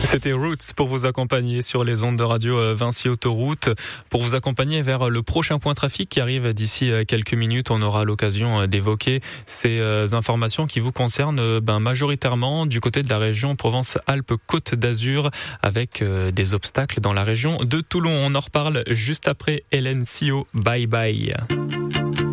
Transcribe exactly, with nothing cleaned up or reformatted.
C'était Roots pour vous accompagner sur les ondes de radio Vinci Autoroute, pour vous accompagner vers le prochain point trafic qui arrive d'ici quelques minutes. On aura l'occasion d'évoquer ces informations qui vous concernent ben, majoritairement du côté de la région Provence-Alpes-Côte d'Azur, avec des obstacles dans la région de Toulon. On en reparle juste après Hélène Sio. Bye bye.